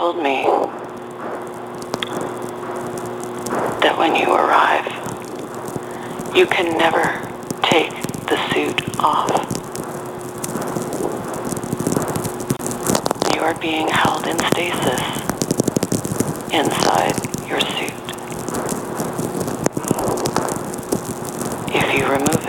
told me that when you arrive, you can never take the suit off. You are being held in stasis inside your suit. If you remove